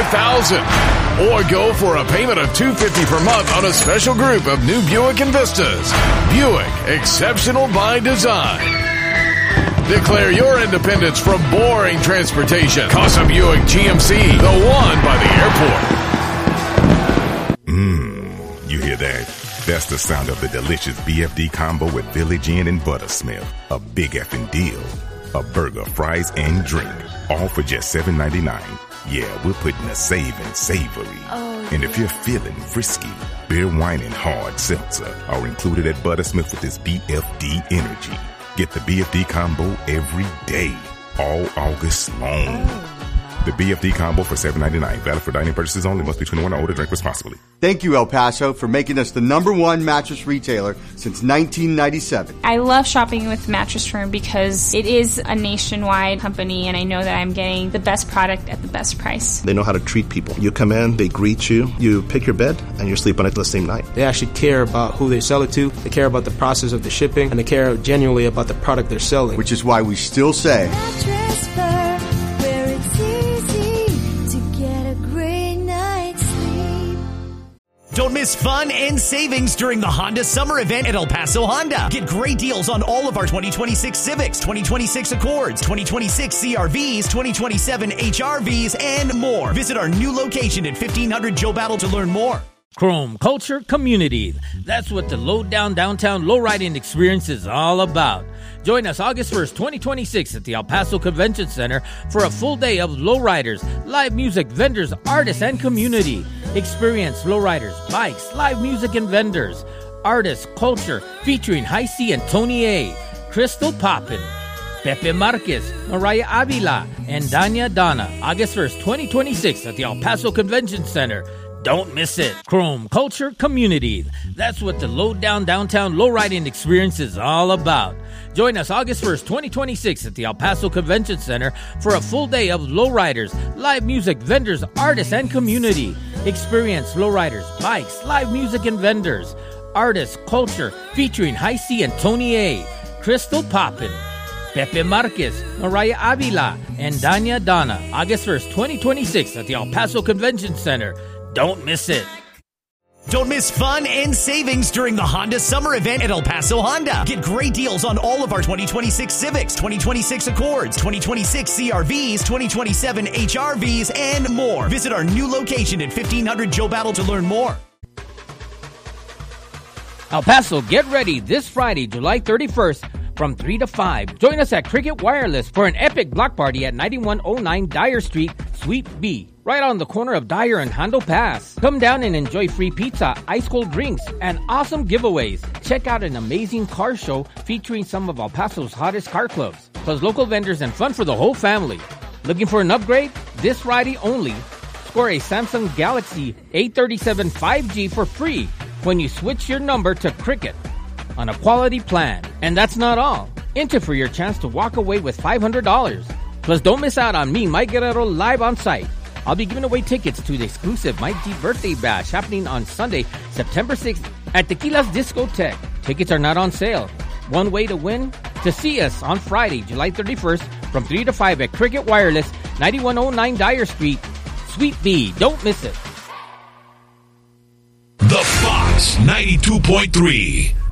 $5,000. Or go for a payment of $250 per month on a special group of new Buick Envistas. Buick, exceptional by design. Declare your independence from boring transportation. Casa Buick GMC, the one by the airport. You hear that? That's the sound of the delicious BFD combo with Village Inn and Buttersmith. A big effing deal. A burger, fries, and drink. All for just $7.99. Yeah, we're putting a saving savory. Oh, and if you're feeling frisky, beer, wine, and hard seltzer are included at Buttersmith with this BFD energy. Get the BFD combo every day, all August long. The BFD combo for $7.99. Valid for dining purchases only. Must be 21 or older. Drink responsibly. Thank you, El Paso, for making us the #1 mattress retailer since 1997. I love shopping with Mattress Firm because it is a nationwide company, and I know that I'm getting the best product at the best price. They know how to treat people. You come in, they greet you, you pick your bed, and you sleep on it the same night. They actually care about who they sell it to, they care about the process of the shipping, and they care genuinely about the product they're selling. Which is why we still say... Mattress Firm, where it's easy to get a great night's sleep. Don't miss fun and savings during the Honda Summer Event at El Paso Honda. Get great deals on all of our 2026 Civics, 2026 Accords, 2026 CRVs, 2027 HRVs, and more. Visit our new location at 1500 Joe Battle to learn more. Chrome Culture Community. That's what the Low Down Downtown Lowriding Experience is all about. Join us August 1st, 2026 at the El Paso Convention Center for a full day of lowriders, live music, vendors, artists, and community. Experience lowriders, bikes, live music, and vendors. Artists, culture, featuring High C and Tony A, Crystal Poppin, Pepe Marquez, Mariah Avila, and Danya Donna. August 1st, 2026 at the El Paso Convention Center. Don't miss it. Chrome Culture Community. That's what the Low Down Downtown Lowriding Experience is all about. Join us August 1st, 2026 at the El Paso Convention Center for a full day of lowriders, live music, vendors, artists, and community. Experience lowriders, bikes, live music, and vendors. Artists, culture, featuring High C and Tony A, Crystal Poppin, Pepe Marquez, Mariah Avila, and Danya Donna. August 1st, 2026 at the El Paso Convention Center. Don't miss it. Don't miss fun and savings during the Honda Summer Event at El Paso Honda. Get great deals on all of our 2026 Civics, 2026 Accords, 2026 CRVs, 2027 HRVs, and more. Visit our new location at 1500 Joe Battle to learn more. El Paso, get ready this Friday, July 31st from 3 to 5. Join us at Cricket Wireless for an epic block party at 9109 Dyer Street, Suite B, right on the corner of Dyer and Hondo Pass. Come down and enjoy free pizza, ice cold drinks, and awesome giveaways. Check out an amazing car show featuring some of El Paso's hottest car clubs, plus local vendors and fun for the whole family. Looking for an upgrade? This Friday only. Score a Samsung Galaxy A37 5G for free when you switch your number to Cricket on a quality plan. And that's not all. Enter for your chance to walk away with $500. Plus, don't miss out on me, Mike Guerrero, live on site. I'll be giving away tickets to the exclusive Mike D Birthday Bash happening on Sunday, September 6th at Tequila's Discotheque. Tickets are not on sale. One way to win? To see us on Friday, July 31st from 3 to 5 at Cricket Wireless, 9109 Dyer Street, Suite B. Don't miss it. The Fox 92.3.